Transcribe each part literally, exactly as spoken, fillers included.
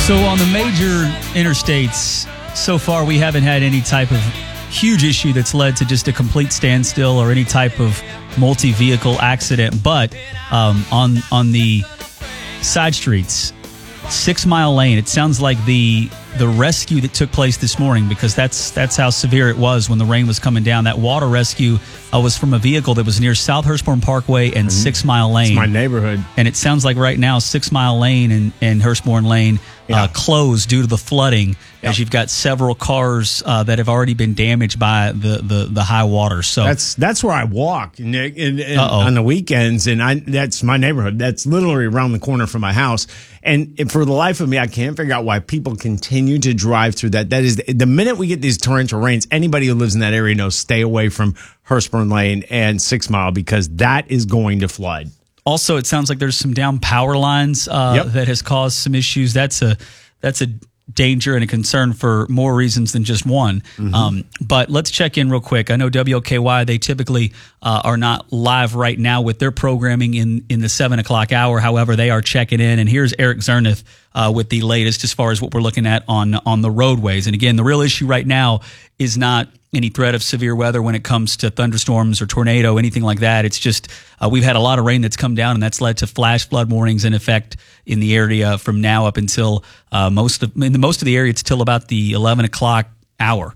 So on the major interstates, so far we haven't had any type of huge issue that's led to just a complete standstill or any type of multi-vehicle accident. But um, on on the side streets, Six Mile Lane, it sounds like the the rescue that took place this morning, because that's that's how severe it was when the rain was coming down. That water rescue uh, was from a vehicle that was near South Hurstbourne Parkway and mm-hmm. Six Mile Lane. It's my neighborhood. And it sounds like right now Six Mile Lane and, and Hurstbourne Lane yeah. uh, closed due to the flooding, yep. as you've got several cars uh, that have already been damaged by the, the, the high water. So that's that's where I walk, Nick, and, and on the weekends, and I that's my neighborhood. That's literally around the corner from my house. And for the life of me, I can't figure out why people continue to drive through that. That is, the, the minute we get these torrential rains, anybody who lives in that area knows stay away from Hurstbourne Lane and Six Mile, because that is going to flood. Also, it sounds like there's some down power lines uh, yep. that has caused some issues. That's a that's a danger and a concern for more reasons than just one. Mm-hmm. Um, but let's check in real quick. I know W O K Y, they typically uh, are not live right now with their programming in, in the seven o'clock hour. However, they are checking in. And here's Eric Zernith uh, with the latest as far as what we're looking at on, on the roadways. And again, the real issue right now is not any threat of severe weather when it comes to thunderstorms or tornado, anything like that. It's just uh, we've had a lot of rain that's come down, and that's led to flash flood warnings in effect in the area from now up until uh, most of in the most of the area. It's till about the eleven o'clock hour.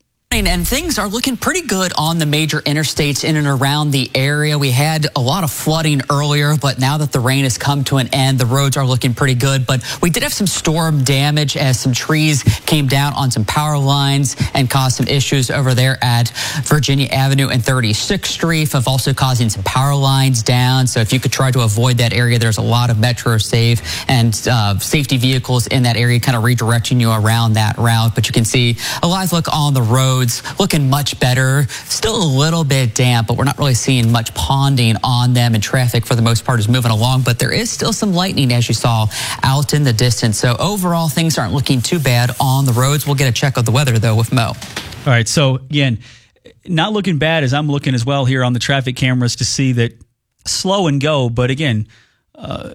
And things are looking pretty good on the major interstates in and around the area. We had a lot of flooding earlier, but now that the rain has come to an end, the roads are looking pretty good. But we did have some storm damage as some trees came down on some power lines and caused some issues over there at Virginia Avenue and thirty-sixth Street, of also causing some power lines down. So if you could try to avoid that area, there's a lot of Metro Safe and uh, safety vehicles in that area kind of redirecting you around that route. But you can see a live look on the road. Looking much better. Still a little bit damp, but we're not really seeing much ponding on them, and traffic for the most part is moving along. But there is still some lightning, as you saw, out in the distance. So overall, things aren't looking too bad on the roads. We'll get a check of the weather, though, with Mo. All right. So, again, not looking bad as I'm looking as well here on the traffic cameras to see that slow and go. But, again, uh,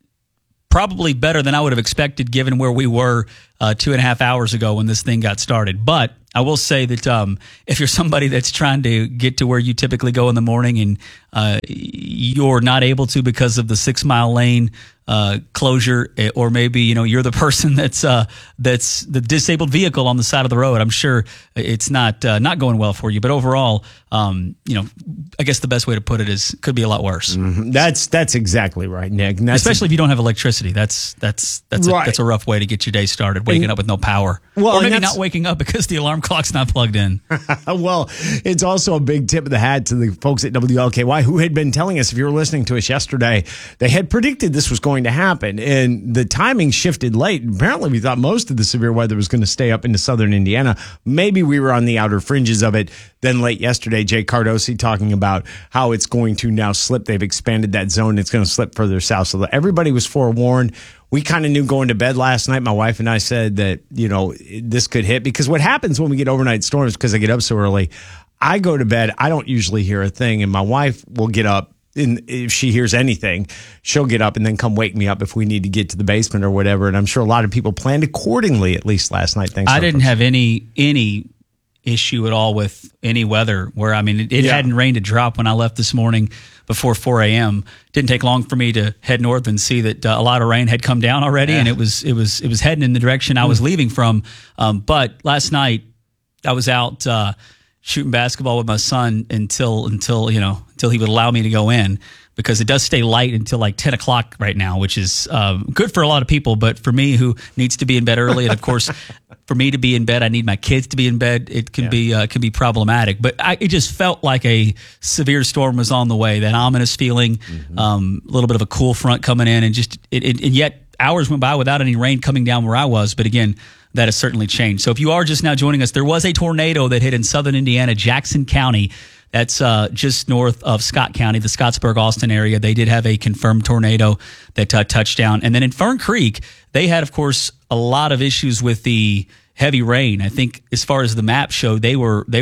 probably better than I would have expected given where we were uh, two and a half hours ago when this thing got started. But I will say that um, if you're somebody that's trying to get to where you typically go in the morning and uh, you're not able to because of the Six Mile Lane uh, closure, or maybe you know you're the person that's uh, that's the disabled vehicle on the side of the road, I'm sure it's not uh, not going well for you. But overall, um, you know, I guess the best way to put it is could be a lot worse. Mm-hmm. That's that's exactly right, Nick. Especially a, if you don't have electricity. That's that's that's right. a, that's a rough way to get your day started. Waking and, up with no power, well, or maybe not waking up because the alarm clock's not plugged in. Well, it's also a big tip of the hat to the folks at W L K Y who had been telling us, if you were listening to us yesterday, they had predicted this was going to happen, and the timing shifted late. Apparently, we thought most of the severe weather was going to stay up into southern Indiana. Maybe we were on the outer fringes of it. Then late yesterday, Jay Cardosi talking about how it's going to now slip. They've expanded that zone. It's going to slip further south. So everybody was forewarned. We kind of knew going to bed last night. My wife and I said that, you know, this could hit, because what happens when we get overnight storms, because I get up so early, I go to bed. I don't usually hear a thing, and my wife will get up. And if she hears anything, she'll get up and then come wake me up if we need to get to the basement or whatever. And I'm sure a lot of people planned accordingly, at least last night. Thanks. I didn't have any any issue at all with any weather where, I mean, it, it yeah. hadn't rained a drop when I left this morning before four a.m. Didn't take long for me to head north and see that uh, a lot of rain had come down already, yeah. and it was it was it was heading in the direction I was mm. leaving from. Um, but last night I was out uh, shooting basketball with my son until until you know until he would allow me to go in, because it does stay light until like ten o'clock right now, which is um, good for a lot of people. But for me, who needs to be in bed early, and of course, for me to be in bed, I need my kids to be in bed. It can yeah. be uh, can be problematic. But I, it just felt like a severe storm was on the way. That ominous feeling, mm-hmm. um, a little bit of a cool front coming in, and just it, it, and yet hours went by without any rain coming down where I was. But again, that has certainly changed. So if you are just now joining us, there was a tornado that hit in southern Indiana, Jackson County. That's uh, just north of Scott County, the Scottsburg-Austin area. They did have a confirmed tornado that uh, touched down. And then in Fern Creek, they had, of course, a lot of issues with the heavy rain. I think as far as the map showed, they were they were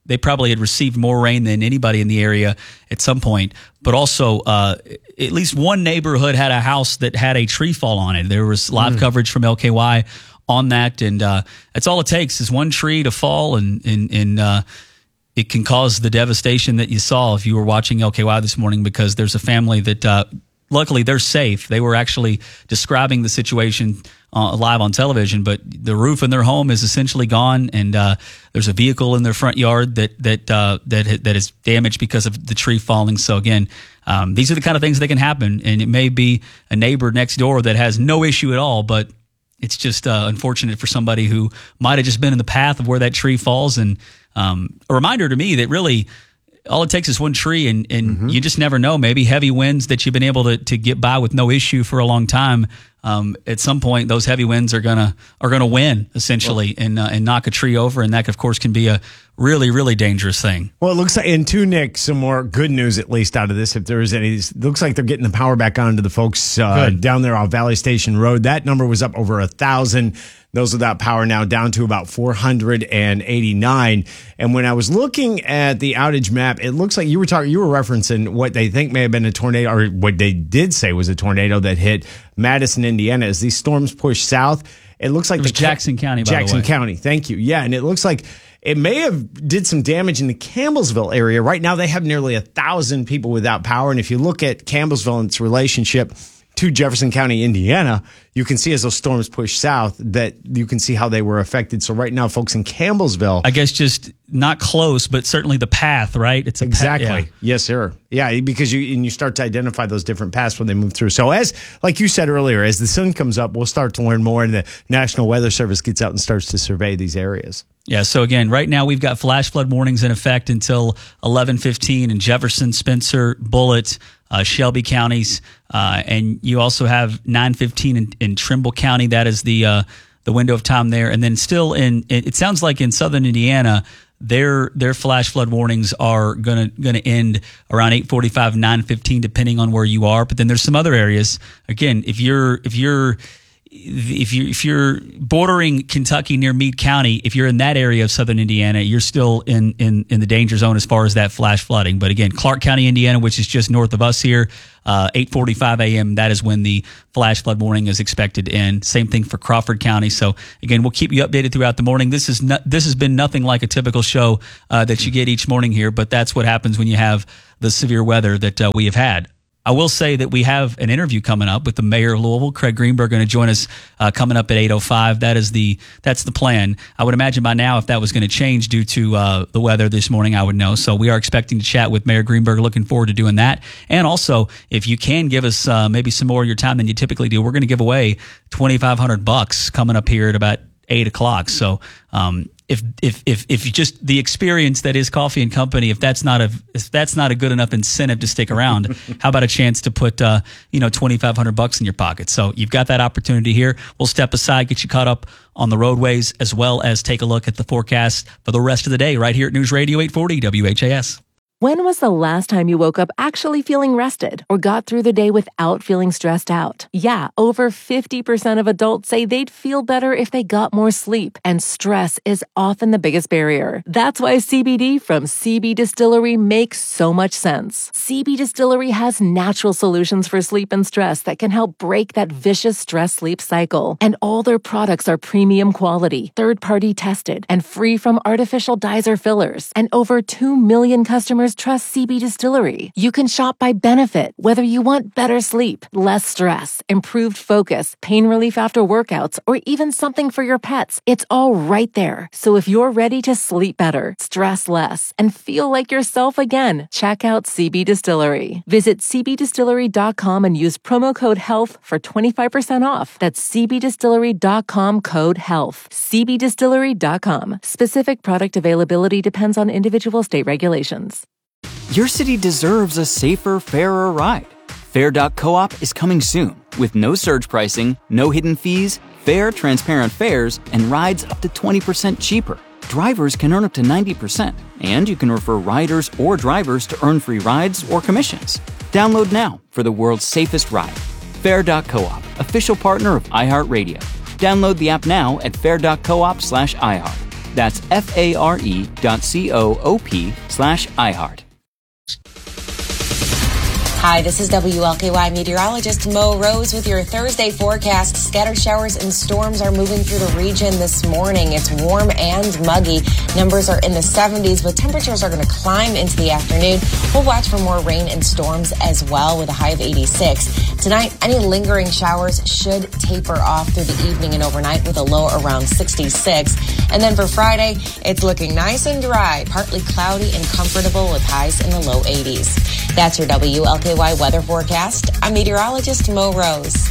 they probably had received more rain than anybody in the area at some point. But also, uh, at least one neighborhood had a house that had a tree fall on it. There was live mm. coverage from L K Y on that, and uh, that's all it takes is one tree to fall, and and, and uh, it can cause the devastation that you saw if you were watching L K Y this morning, because there's a family that uh, luckily they're safe. They were actually describing the situation uh, live on television, but the roof in their home is essentially gone, and uh, there's a vehicle in their front yard that that uh, that that is damaged because of the tree falling. So again, um, these are the kind of things that can happen, and it may be a neighbor next door that has no issue at all, but it's just uh, unfortunate for somebody who might have just been in the path of where that tree falls. And um, a reminder to me that really all it takes is one tree, and, and mm-hmm. you just never know. Maybe heavy winds that you've been able to, to get by with no issue for a long time. Um, at some point, those heavy winds are gonna are gonna win essentially, well, and uh, and knock a tree over, and that of course can be a really really dangerous thing. Well, it looks like, and too, Nick, some more good news at least out of this, if there is any. It looks like they're getting the power back on to the folks uh, down there on Valley Station Road. That number was up over a thousand. Those without power now down to about four hundred eighty-nine. And when I was looking at the outage map, it looks like you were talking, you were referencing what they think may have been a tornado, or what they did say was a tornado that hit Madison, Indiana. As these storms push south, it looks like it was the Jackson County. By Jackson the way. County. Thank you. Yeah, and it looks like it may have did some damage in the Campbellsville area. Right now, they have nearly a thousand people without power. And if you look at Campbellsville and its relationship to Jefferson County, Indiana, you can see as those storms push south that you can see how they were affected. So right now, folks in Campbellsville, I guess just not close, but certainly the path, right? It's a exactly. Path, yeah. Yes, sir. Yeah, because you and you start to identify those different paths when they move through. So as, like you said earlier, as the sun comes up, we'll start to learn more, and the National Weather Service gets out and starts to survey these areas. Yeah, so again, right now we've got flash flood warnings in effect until eleven fifteen in Jefferson, Spencer, Bullitt, uh, Shelby counties, uh, and you also have nine fifteen in, in Trimble County. That is the uh, the window of time there, and then still in. It sounds like in southern Indiana, their their flash flood warnings are gonna gonna end around eight forty-five, nine fifteen, depending on where you are. But then there's some other areas. Again, if you're if you're If you if you're bordering Kentucky near Meade County, if you're in that area of southern Indiana, you're still in, in, in the danger zone as far as that flash flooding. But again, Clark County, Indiana, which is just north of us here, uh, eight forty-five a.m., that is when the flash flood warning is expected to end. Same thing for Crawford County. So again, we'll keep you updated throughout the morning. This is not, this has been nothing like a typical show uh, that you get each morning here, but that's what happens when you have the severe weather that uh, we have had. I will say that we have an interview coming up with the mayor of Louisville, Craig Greenberg, going to join us uh, coming up at eight oh five. That is the that's the plan. I would imagine by now, if that was going to change due to uh, the weather this morning, I would know. So we are expecting to chat with Mayor Greenberg. Looking forward to doing that. And also, if you can give us uh, maybe some more of your time than you typically do, we're going to give away twenty-five hundred bucks coming up here at about eight o'clock. So um, if if if if you just the experience that is Coffee and Company, if that's not a if that's not a good enough incentive to stick around, how about a chance to put uh, you know twenty-five hundred bucks in your pocket? So you've got that opportunity here. We'll step aside, get you caught up on the roadways, as well as take a look at the forecast for the rest of the day right here at News Radio eight forty W H A S. When was the last time you woke up actually feeling rested or got through the day without feeling stressed out? Yeah, over fifty percent of adults say they'd feel better if they got more sleep, and stress is often the biggest barrier. That's why C B D from C B Distillery makes so much sense. C B Distillery has natural solutions for sleep and stress that can help break that vicious stress-sleep cycle. And all their products are premium quality, third-party tested, and free from artificial dyes or fillers. And over two million customers trust C B Distillery. You can shop by benefit, whether you want better sleep, less stress, improved focus, pain relief after workouts, or even something for your pets. It's all right there. So if you're ready to sleep better, stress less, and feel like yourself again, check out C B Distillery. Visit c b distillery dot com and use promo code HEALTH for twenty-five percent off. That's c b distillery dot com code HEALTH. c b distillery dot com. Specific product availability depends on individual state regulations. Your city deserves a safer, fairer ride. Fair dot coop is coming soon with no surge pricing, no hidden fees, fair, transparent fares, and rides up to twenty percent cheaper. Drivers can earn up to ninety percent, and you can refer riders or drivers to earn free rides or commissions. Download now for the world's safest ride. Fair dot coop, official partner of iHeartRadio. Download the app now at fair dot coop slash iHeart. That's F-A-R-E dot C-O-O-P slash iHeart. Hi, this is W L K Y meteorologist Mo Rose with your Thursday forecast. Scattered showers and storms are moving through the region this morning. It's warm and muggy. Numbers are in the seventies, but temperatures are going to climb into the afternoon. We'll watch for more rain and storms as well with a high of eighty-six. Tonight, any lingering showers should taper off through the evening and overnight with a low around sixty-six. And then for Friday, it's looking nice and dry, partly cloudy and comfortable with highs in the low eighties. That's your W L K Y weather forecast. I'm meteorologist Mo Rose.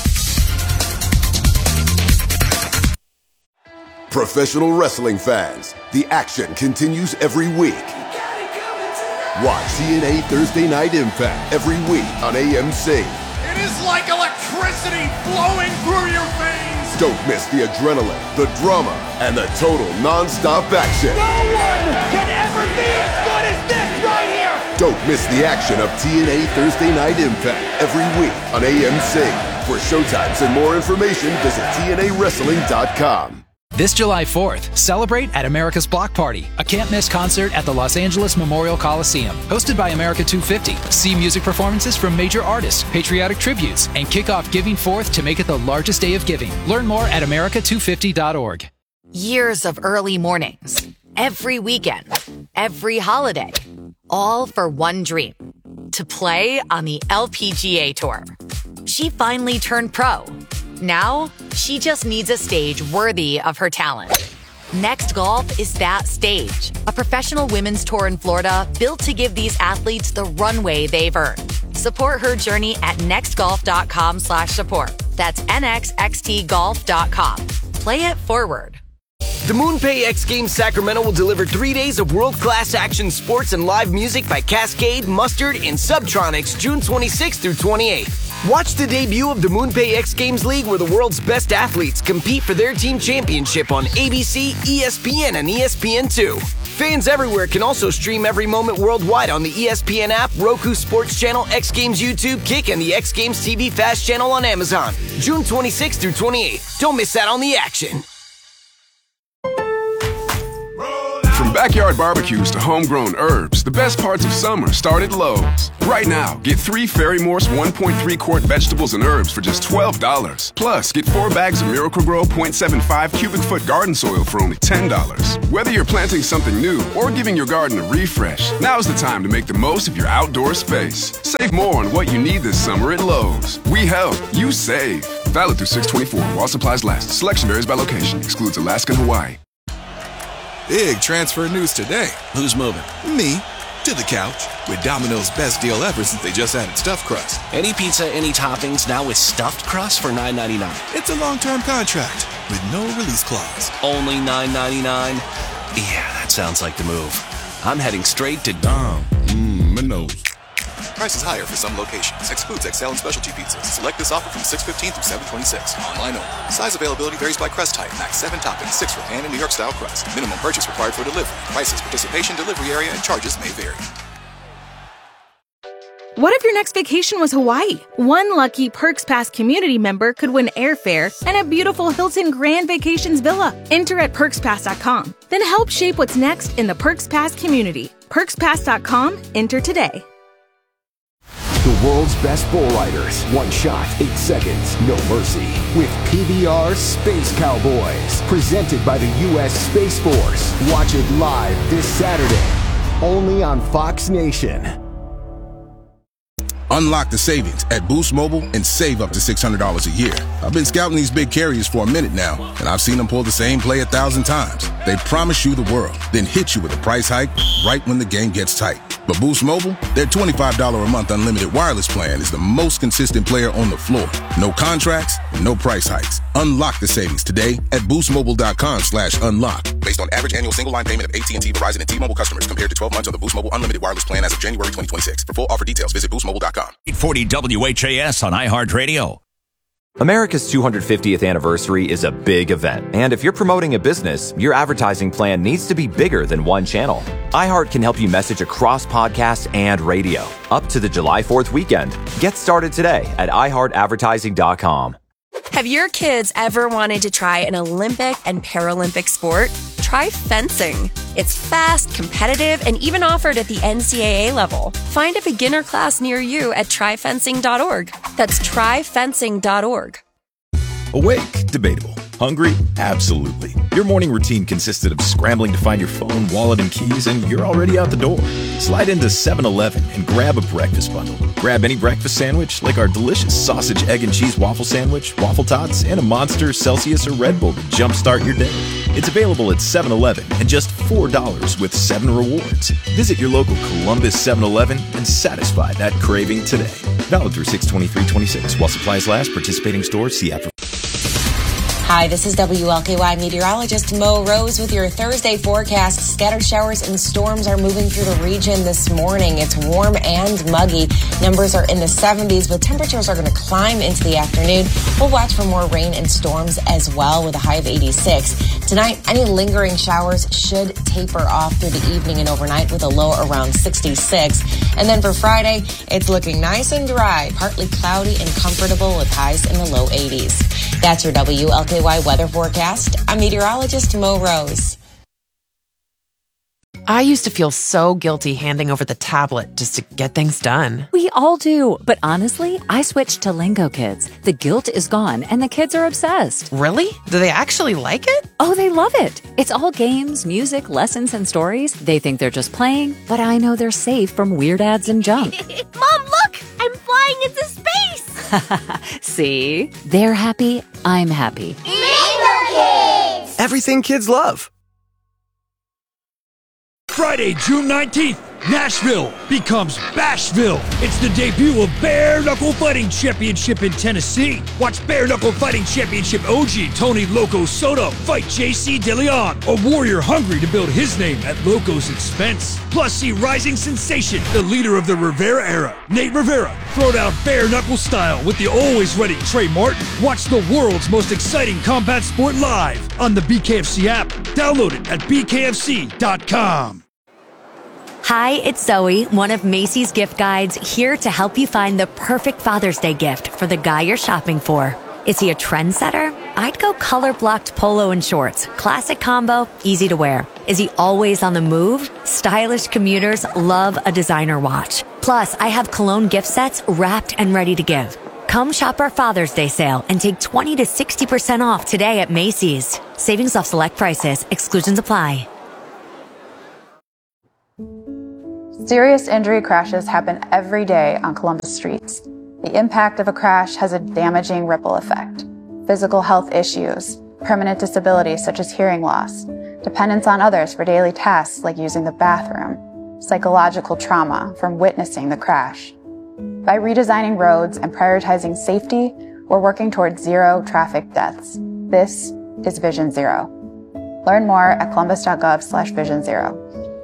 Professional wrestling fans, the action continues every week. Watch T N A Thursday Night Impact every week on A M C. It is like electricity flowing through your veins. Don't miss the adrenaline, the drama, and the total non-stop action. No one can ever be as good as this right here. Don't miss the action of T N A Thursday Night Impact every week on A M C. For showtimes and more information, visit T N A wrestling dot com. This July fourth, celebrate at America's Block Party, a can't-miss concert at the Los Angeles Memorial Coliseum. Hosted by America two fifty. See music performances from major artists, patriotic tributes, and kick off Giving Fourth to make it the largest day of giving. Learn more at America two fifty dot org. Years of early mornings, every weekend, every holiday, all for one dream, to play on the L P G A Tour. She finally turned pro. Now, she just needs a stage worthy of her talent. Next Golf is that stage, a professional women's tour in Florida built to give these athletes the runway they've earned. Support her journey at nextgolf.com slash support. That's N X X T golf dot com. Play it forward. The MoonPay X Games Sacramento will deliver three days of world-class action sports and live music by Cascade, Mustard, and Subtronics June twenty-sixth through twenty-eighth. Watch the debut of the MoonPay X Games League where the world's best athletes compete for their team championship on A B C, E S P N, and E S P N two. Fans everywhere can also stream every moment worldwide on the E S P N app, Roku Sports Channel, X Games YouTube, Kick, and the X Games T V Fast Channel on Amazon. June twenty-sixth through twenty-eighth. Don't miss out on the action. From backyard barbecues to homegrown herbs, the best parts of summer start at Lowe's. Right now, get three Ferry Morse one point three quart vegetables and herbs for just twelve dollars. Plus, get four bags of Miracle-Gro point seven five cubic foot garden soil for only ten dollars. Whether you're planting something new or giving your garden a refresh, now's the time to make the most of your outdoor space. Save more on what you need this summer at Lowe's. We help, you save. Valid through six twenty-four while supplies last. Selection varies by location. Excludes Alaska and Hawaii. Big transfer news today. Who's moving? Me. To the couch. With Domino's best deal ever since they just added stuffed crust. Any pizza, any toppings, now with stuffed crust for nine ninety-nine. It's a long-term contract with no release clause. Only nine ninety-nine? Yeah, that sounds like the move. I'm heading straight to Dom. Mmm, my nose. Prices higher for some locations. Excludes X L and specialty pizzas. Select this offer from six fifteen through seven twenty-six. Online only. Size availability varies by crust type. Max seven toppings, six for pan and New York style crust. Minimum purchase required for delivery. Prices, participation, delivery area, and charges may vary. What if your next vacation was Hawaii? One lucky Perks Pass community member could win airfare and a beautiful Hilton Grand Vacations villa. Enter at perks pass dot com. Then help shape what's next in the Perks Pass community. perks pass dot com. Enter today. The world's best bull riders. One shot, eight seconds, no mercy. With P B R Space Cowboys. Presented by the U S Space Force. Watch it live this Saturday. Only on Fox Nation. Unlock the savings at Boost Mobile and save up to six hundred dollars a year. I've been scouting these big carriers for a minute now, and I've seen them pull the same play a thousand times. They promise you the world, then hit you with a price hike right when the game gets tight. But Boost Mobile, their twenty-five dollars a month unlimited wireless plan is the most consistent player on the floor. No contracts, no price hikes. Unlock the savings today at boostmobile.com slash unlock. Based on average annual single line payment of A T and T, Verizon, and T-Mobile customers compared to twelve months on the Boost Mobile unlimited wireless plan as of January twenty twenty-six. For full offer details, visit boost mobile dot com. eight forty W H A S on iHeartRadio. America's two hundred fiftieth anniversary is a big event, and if you're promoting a business, your advertising plan needs to be bigger than one channel. iHeart can help you message across podcasts and radio. Up to the July fourth weekend. Get started today at i heart advertising dot com. Have your kids ever wanted to try an Olympic and Paralympic sport? try fencing. It's fast, competitive, and even offered at the N C double A level. Find a beginner class near you at try fencing dot org. That's try fencing dot org. Awake? Debatable. Hungry? Absolutely. Your morning routine consisted of scrambling to find your phone, wallet, and keys, and you're already out the door. Slide into seven eleven and grab a breakfast bundle. Grab any breakfast sandwich, like our delicious sausage, egg, and cheese waffle sandwich, waffle tots, and a Monster, Celsius, or Red Bull to jumpstart your day. It's available at seven eleven and just four dollars with seven rewards. Visit your local Columbus seven eleven and satisfy that craving today. Valid through six twenty-three twenty-six. While supplies last, participating stores, see app. Hi, this is W L K Y meteorologist Mo Rose with your Thursday forecast. Scattered showers and storms are moving through the region this morning. It's warm and muggy. Numbers are in the seventies, but temperatures are going to climb into the afternoon. We'll watch for more rain and storms as well with a high of eighty-six. Tonight, any lingering showers should taper off through the evening and overnight with a low around sixty-six. And then for Friday, it's looking nice and dry, partly cloudy and comfortable with highs in the low eighties. That's your W L K Y weather forecast. I'm meteorologist Mo Rose. I used to feel so guilty handing over the tablet just to get things done. We all do. But honestly, I switched to Lingo Kids. The guilt is gone and the kids are obsessed. Really? Do they actually like it? Oh, they love it. It's all games, music, lessons, and stories. They think they're just playing, but I know they're safe from weird ads and junk. Mom, look! I'm flying into space! See? They're happy. I'm happy. Lingo Kids! Everything kids love. Friday, June nineteenth, Nashville becomes Bashville. It's the debut of Bare Knuckle Fighting Championship in Tennessee. Watch Bare Knuckle Fighting Championship O G Tony Loco Soto fight J C DeLeon, a warrior hungry to build his name at Loco's expense. Plus, see rising sensation, the leader of the Rivera era, Nate Rivera, throw down bare knuckle style with the always ready Trey Martin. Watch the world's most exciting combat sport live on the B K F C app. Download it at b k f c dot com. Hi, it's Zoe, one of Macy's gift guides, here to help you find the perfect Father's Day gift for the guy you're shopping for. Is he a trendsetter? I'd go color-blocked polo and shorts. Classic combo, easy to wear. Is he always on the move? Stylish commuters love a designer watch. Plus, I have cologne gift sets wrapped and ready to give. Come shop our Father's Day sale and take twenty to sixty percent off today at Macy's. Savings off select prices. Exclusions apply. Serious injury crashes happen every day on Columbus streets. The impact of a crash has a damaging ripple effect. Physical health issues, permanent disabilities such as hearing loss, dependence on others for daily tasks like using the bathroom, psychological trauma from witnessing the crash. By redesigning roads and prioritizing safety, we're working towards zero traffic deaths. This is Vision Zero. Learn more at columbus.gov slash vision zero.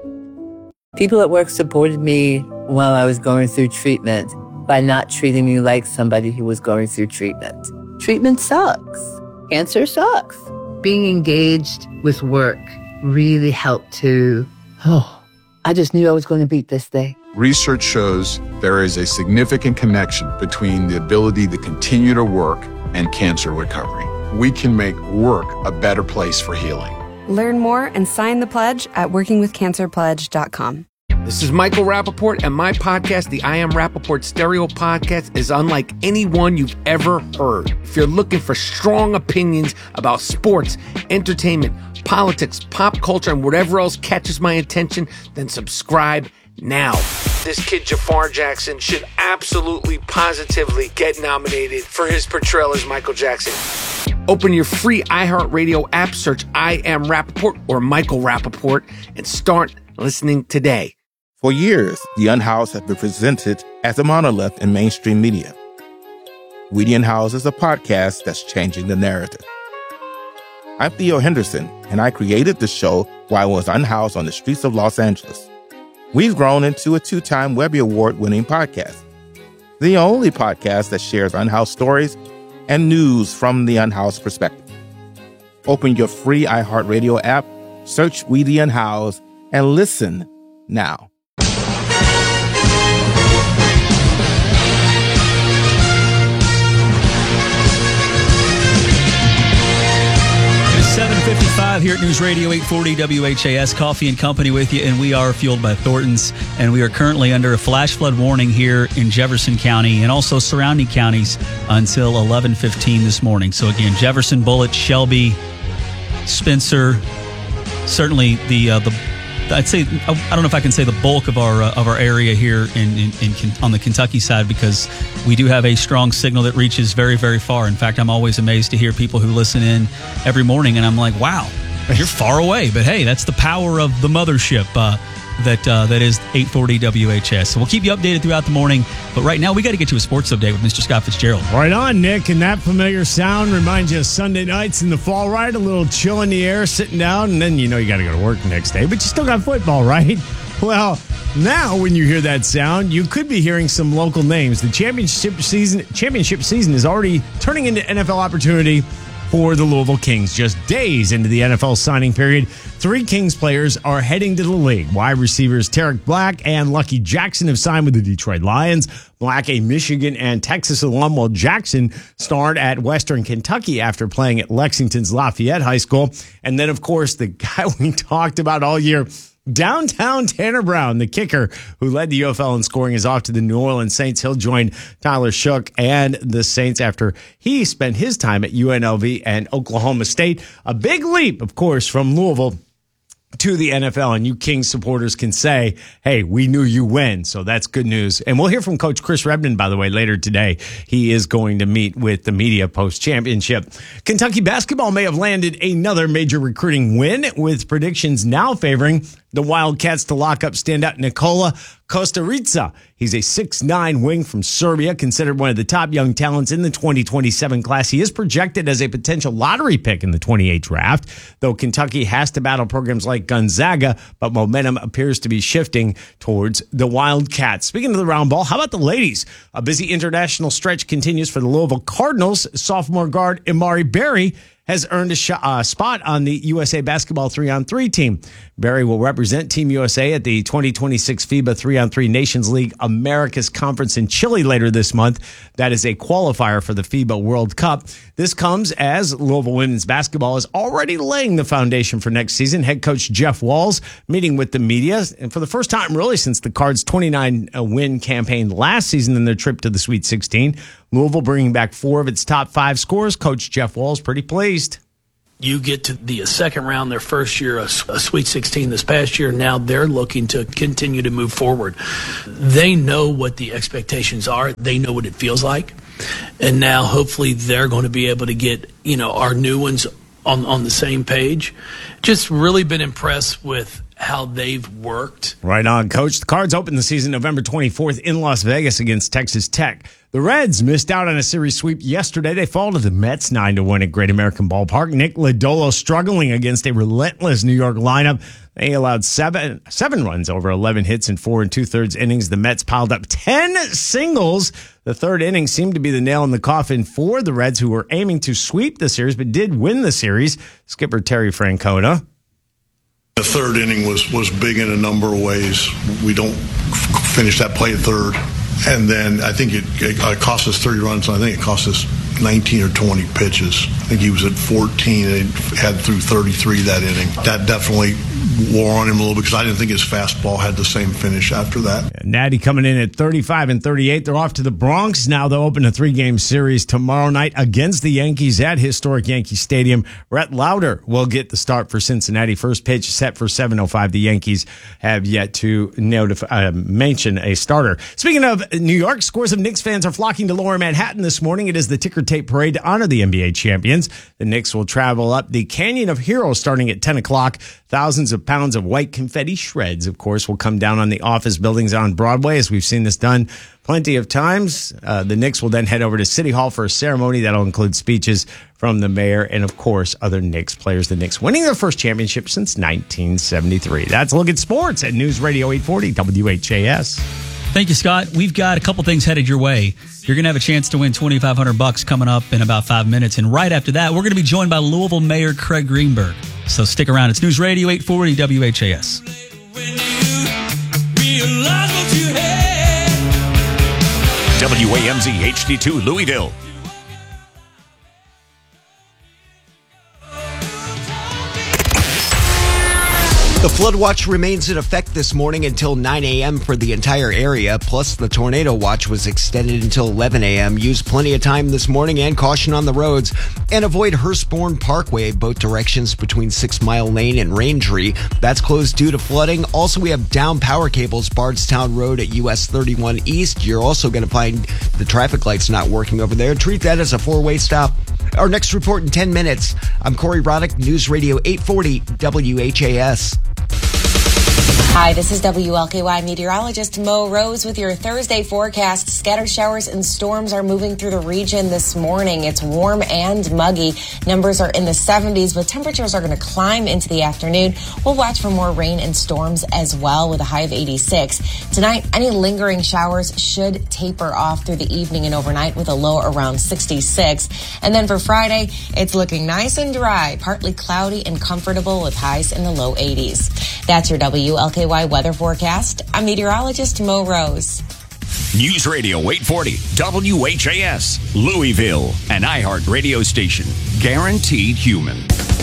People at work supported me while I was going through treatment by not treating me like somebody who was going through treatment. Treatment sucks. Cancer sucks. Being engaged with work really helped to, oh, I just knew I was going to beat this thing. Research shows there is a significant connection between the ability to continue to work and cancer recovery. We can make work a better place for healing. Learn more and sign the pledge at working with cancer pledge dot com. This is Michael Rappaport, and my podcast, the I Am Rappaport Stereo Podcast, is unlike any one you've ever heard. If you're looking for strong opinions about sports, entertainment, politics, pop culture, and whatever else catches my attention, then subscribe now. This kid Jafar Jackson should absolutely, positively get nominated for his portrayal as Michael Jackson. Open your free iHeartRadio app, search I Am Rappaport or Michael Rappaport, and start listening today. For years, The Unhoused has been presented as a monolith in mainstream media. We The Unhoused is a podcast that's changing the narrative. I'm Theo Henderson, and I created the show while I was unhoused on the streets of Los Angeles. We've grown into a two-time Webby Award-winning podcast, the only podcast that shares unhoused stories and news from the unhoused perspective. Open your free iHeartRadio app, search We The Unhoused, and listen now. seven fifty-five five here at News Radio eight forty W H A S. Coffee and Company with you, and we are fueled by Thornton's. And we are currently under a flash flood warning here in Jefferson County and also surrounding counties until eleven fifteen this morning. So again, Jefferson, Bullitt, Shelby, Spencer, certainly the uh, the I'd say I don't know if I can say the bulk of our uh, of our area here in, in, in on the Kentucky side, because we do have a strong signal that reaches very, very far. In fact, I'm always amazed to hear people who listen in every morning, and I'm like, wow, you're far away. But hey, that's the power of the mothership uh, that uh, that is eight forty W H S. So we'll keep you updated throughout the morning. But right now, we got to get to a sports update with Mister Scott Fitzgerald. Right on, Nick. And that familiar sound reminds you of Sunday nights in the fall, right? A little chill in the air, sitting down, and then you know you got to go to work the next day. But you still got football, right? Well, now when you hear that sound, you could be hearing some local names. The championship season, championship season is already turning into N F L opportunity for the Louisville Kings. Just days into the N F L signing period, three Kings players are heading to the league. Wide receivers Tarek Black and Lucky Jackson have signed with the Detroit Lions. Black, a Michigan and Texas alum, while Jackson starred at Western Kentucky after playing at Lexington's Lafayette High School. And then, of course, the guy we talked about all year, downtown Tanner Brown, the kicker who led the U F L in scoring, is off to the New Orleans Saints. He'll join Tyler Shook and the Saints after he spent his time at U N L V and Oklahoma State. A big leap, of course, from Louisville to the N F L, and you Kings supporters can say, hey, we knew you when, so that's good news. And we'll hear from Coach Chris Rebden, by the way, later today. He is going to meet with the media post-championship. Kentucky basketball may have landed another major recruiting win, with predictions now favoring the Wildcats to lock up standout Nikola Kostarica. He's a six nine wing from Serbia, considered one of the top young talents in the twenty twenty-seven class. He is projected as a potential lottery pick in the twenty-eight draft, though Kentucky has to battle programs like Gonzaga, but momentum appears to be shifting towards the Wildcats. Speaking of the round ball, how about the ladies? A busy international stretch continues for the Louisville Cardinals. Sophomore guard Imari Berry has earned a sh- uh, spot on the U S A Basketball three on three team. Berry will represent Team U S A at the twenty twenty-six FIBA three on three Nations League Americas Conference in Chile later this month. That is a qualifier for the FIBA World Cup. This comes as Louisville women's basketball is already laying the foundation for next season. Head coach Jeff Walz meeting with the media, and for the first time really since the Cards' twenty-nine win campaign last season in their trip to the Sweet sixteen. Louisville bringing back four of its top five scorers. Coach Jeff Walz pretty pleased. You get to the second round, their first year, a, a Sweet sixteen this past year. Now they're looking to continue to move forward. They know what the expectations are. They know what it feels like. And now hopefully they're going to be able to get, you know, our new ones on, on the same page. Just really been impressed with how they've worked. Right on, Coach. The Cards open the season November twenty-fourth in Las Vegas against Texas Tech. The Reds missed out on a series sweep yesterday. They fall to the Mets nine to one at Great American Ballpark. Nick Lodolo struggling against a relentless New York lineup. They allowed seven seven runs over eleven hits in four and two-thirds innings. The Mets piled up ten singles. The third inning seemed to be the nail in the coffin for the Reds, who were aiming to sweep the series, but did win the series. Skipper Terry Francona. The third inning was, was big in a number of ways. We don't f- finish that play at third. And then I think it, it, it cost us thirty runs. I think it cost us nineteen or twenty pitches. I think he was at fourteen and had through thirty-three that inning. That definitely wore on him a little bit because I didn't think his fastball had the same finish after that. Natty coming in at thirty-five and thirty-eight. They're off to the Bronx. Now they'll open a three-game series tomorrow night against the Yankees at historic Yankee Stadium. Rhett Lauder will get the start for Cincinnati. First pitch set for seven oh five. The Yankees have yet to notify, uh, mention a starter. Speaking of New York, scores of Knicks fans are flocking to Lower Manhattan this morning. It is the ticker tape parade to honor the N B A champions. The Knicks will travel up the Canyon of Heroes starting at ten o'clock. Thousands of pounds of white confetti shreds, of course, will come down on the office buildings on Broadway, as we've seen this done plenty of times. Uh, the Knicks will then head over to City Hall for a ceremony that'll include speeches from the mayor and, of course, other Knicks players. The Knicks winning their first championship since nineteen seventy-three. That's a look at sports at News Radio eight forty W H A S. Thank you, Scott. We've got a couple things headed your way. You're going to have a chance to win twenty-five hundred bucks coming up in about five minutes. And right after that, we're going to be joined by Louisville Mayor Craig Greenberg. So stick around. It's News Radio eight forty W H A S. W A M Z H D two Louisville. The flood watch remains in effect this morning until nine a.m. for the entire area. Plus, the tornado watch was extended until eleven a.m. Use plenty of time this morning and caution on the roads. And avoid Hurstbourne Parkway, both directions between Six Mile Lane and Raintree. That's closed due to flooding. Also, we have down power cables, Bardstown Road at U S thirty-one East. You're also going to find the traffic lights not working over there. Treat that as a four-way stop. Our next report in ten minutes. I'm Corey Roddick, News Radio eight forty W H A S. Hi, this is W L K Y meteorologist Mo Rose with your Thursday forecast. Scattered showers and storms are moving through the region this morning. It's warm and muggy. Numbers are in the seventies, but temperatures are going to climb into the afternoon. We'll watch for more rain and storms as well with a high of eighty-six. Tonight, any lingering showers should taper off through the evening and overnight with a low around sixty-six. And then for Friday, it's looking nice and dry, partly cloudy and comfortable with highs in the low eighties. That's your W L K Y weather forecast. I'm meteorologist Mo Rose. News Radio eight forty W H A S, Louisville, an iHeart radio station. Guaranteed human.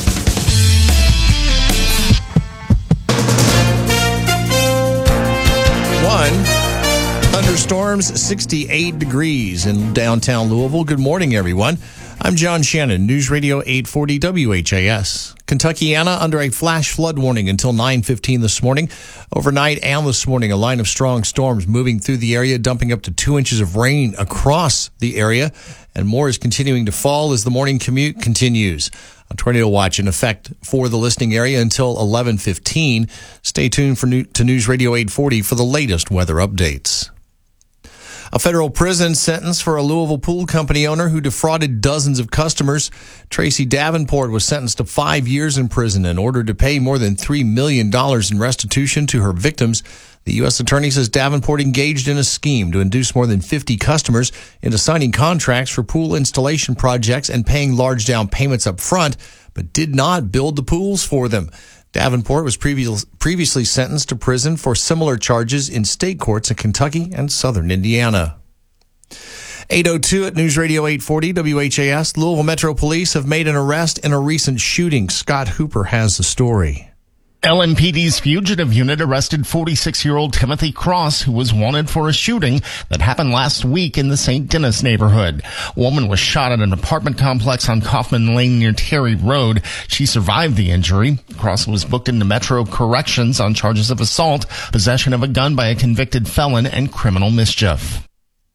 One, thunderstorms, sixty-eight degrees in downtown Louisville. Good morning, everyone. I'm John Shannon, News Radio eight forty W H A S. Kentuckiana under a flash flood warning until nine fifteen this morning. Overnight and this morning, a line of strong storms moving through the area, dumping up to two inches of rain across the area. And more is continuing to fall as the morning commute continues. A tornado watch in effect for the listening area until eleven fifteen. Stay tuned for new, to News Radio eight forty for the latest weather updates. A federal prison sentence for a Louisville pool company owner who defrauded dozens of customers. Tracy Davenport was sentenced to five years in prison and ordered to pay more than three million dollars in restitution to her victims. The U S attorney says Davenport engaged in a scheme to induce more than fifty customers into signing contracts for pool installation projects and paying large down payments up front, but did not build the pools for them. Davenport was previous, previously sentenced to prison for similar charges in state courts in Kentucky and southern Indiana. eight oh two at News Radio eight forty W H A S. Louisville Metro Police have made an arrest in a recent shooting. Scott Hooper has the story. L M P D's fugitive unit arrested forty-six-year-old Timothy Cross, who was wanted for a shooting that happened last week in the Saint Denis neighborhood. A woman was shot at an apartment complex on Kaufman Lane near Terry Road. She survived the injury. Cross was booked into Metro Corrections on charges of assault, possession of a gun by a convicted felon, and criminal mischief.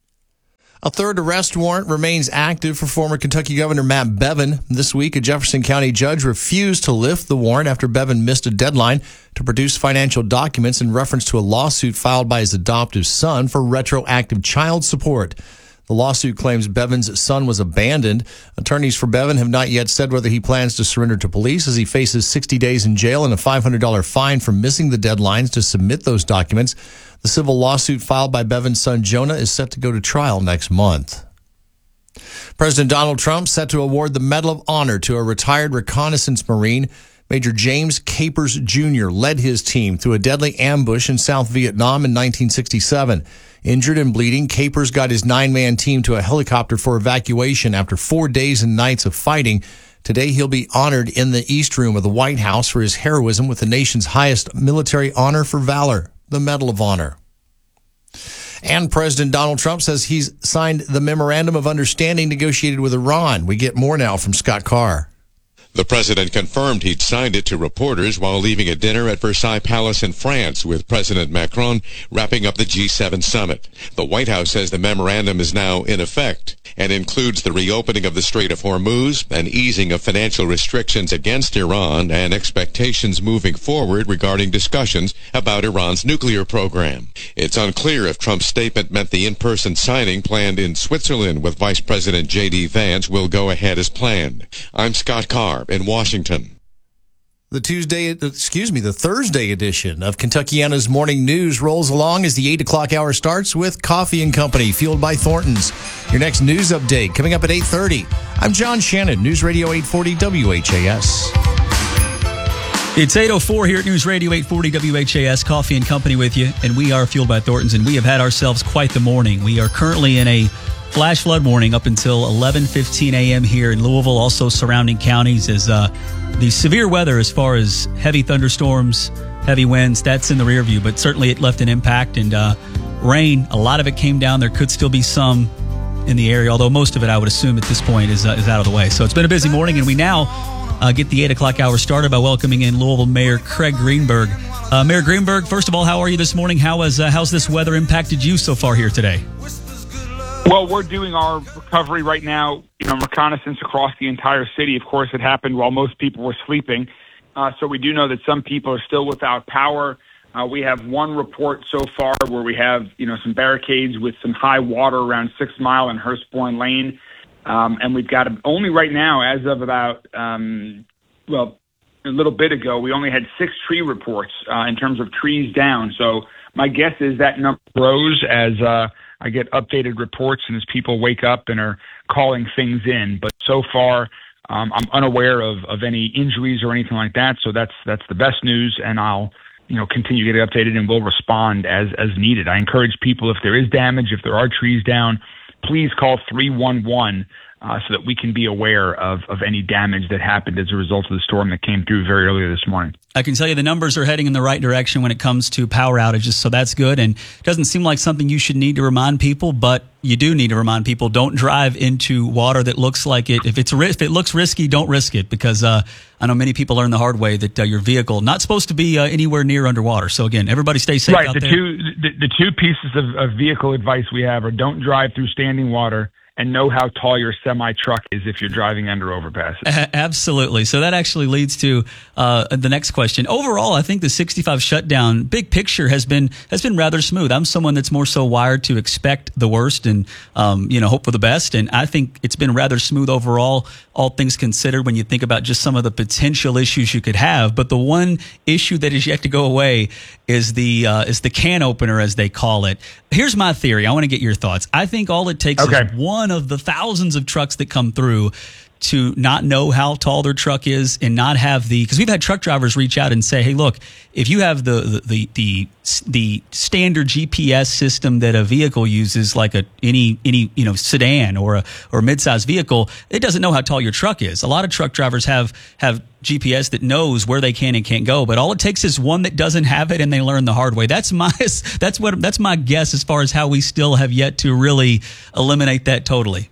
A third arrest warrant remains active for former Kentucky Governor Matt Bevin. This week, a Jefferson County judge refused to lift the warrant after Bevin missed a deadline to produce financial documents in reference to a lawsuit filed by his adoptive son for retroactive child support. The lawsuit claims Bevin's son was abandoned. Attorneys for Bevin have not yet said whether he plans to surrender to police, as he faces sixty days in jail and a five hundred dollars fine for missing the deadlines to submit those documents. The civil lawsuit filed by Bevin's son Jonah is set to go to trial next month. President Donald Trump set to award the Medal of Honor to a retired reconnaissance Marine. Major James Capers Junior led his team through a deadly ambush in South Vietnam in nineteen sixty-seven. Injured and bleeding, Capers got his nine-man team to a helicopter for evacuation after four days and nights of fighting. Today, he'll be honored in the East Room of the White House for his heroism with the nation's highest military honor for valor, the Medal of Honor. And President Donald Trump says he's signed the Memorandum of Understanding negotiated with Iran. We get more now from Scott Carr. The president confirmed he'd signed it to reporters while leaving a dinner at Versailles Palace in France with President Macron wrapping up the G seven summit. The White House says the memorandum is now in effect and includes the reopening of the Strait of Hormuz, an easing of financial restrictions against Iran, and expectations moving forward regarding discussions about Iran's nuclear program. It's unclear if Trump's statement meant the in-person signing planned in Switzerland with Vice President J D Vance will go ahead as planned. I'm Scott Carr in Washington. The Tuesday, excuse me, the Thursday edition of Kentuckiana's Morning News rolls along as the eight o'clock hour starts with Coffee and Company, fueled by Thornton's. Your next news update coming up at eight thirty. I'm John Shannon, News Radio eight forty W H A S. It's eight oh four here at News Radio eight forty W H A S. Coffee and Company with you, and we are fueled by Thornton's, and we have had ourselves quite the morning. We are currently in a flash flood warning up until eleven fifteen a.m. here in Louisville, also surrounding counties, as uh, the severe weather as far as heavy thunderstorms heavy winds. That's in the rear view, but certainly it left an impact. And uh, rain, a lot of it came down. There could still be some in the area, although most of it, I would assume at this point, is uh, is out of the way. So it's been a busy morning, and we now uh, get the eight o'clock hour started by welcoming in Louisville Mayor Craig Greenberg. Uh, Mayor Greenberg, first of all, how are you this morning? How has uh, how's this weather impacted you so far here today? Well, we're doing our recovery right now, you know, reconnaissance across the entire city. Of course, it happened while most people were sleeping. Uh, so we do know that some people are still without power. Uh, we have one report so far where we have, you know, some barricades with some high water around Six Mile and Hurstbourne Lane. Um, and we've got a, only right now, as of about, um, well, a little bit ago, we only had six tree reports uh, in terms of trees down. So my guess is that number grows as uh, I get updated reports and as people wake up and are calling things in. But so far, um, I'm unaware of, of any injuries or anything like that. So that's that's the best news, and I'll you know, continue to get updated, and we'll respond as, as needed. I encourage people, if there is damage, if there are trees down, please call three one one uh, so that we can be aware of, of any damage that happened as a result of the storm that came through very early this morning. I can tell you the numbers are heading in the right direction when it comes to power outages, so that's good. And it doesn't seem like something you should need to remind people, but you do need to remind people, don't drive into water that looks like it. If it's if it looks risky, don't risk it, because uh, I know many people learn the hard way that uh, your vehicle not supposed to be uh, anywhere near underwater. So again, everybody stay safe right, out the there. Two, the, the two pieces of, of vehicle advice we have are don't drive through standing water, and know how tall your semi-truck is if you're driving under overpasses. A- absolutely. So that actually leads to uh, the next question. Overall, I think the sixty-five shutdown, big picture, has been has been rather smooth. I'm someone that's more so wired to expect the worst and um, you know hope for the best. And I think it's been rather smooth overall, all things considered, when you think about just some of the potential issues you could have. But the one issue that is yet to go away is the uh, is the can opener, as they call it. Here's my theory. I want to get your thoughts. I think all it takes okay. is one of the thousands of trucks that come through to not know how tall their truck is and not have the, because we've had truck drivers reach out and say, hey, look, if you have the the the the standard G P S system that a vehicle uses, like a any any you know sedan or a or a midsize vehicle, it doesn't know how tall your truck is. A lot of truck drivers have have G P S that knows where they can and can't go, but all it takes is one that doesn't have it, and they learn the hard way. That's my that's what that's my guess as far as how we still have yet to really eliminate that totally.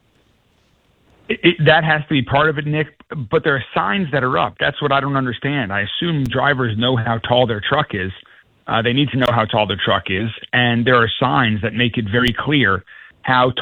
It, it, that has to be part of it, Nick, but there are signs that are up. That's what I don't understand. I assume drivers know how tall their truck is. Uh, they need to know how tall their truck is, and there are signs that make it very clear how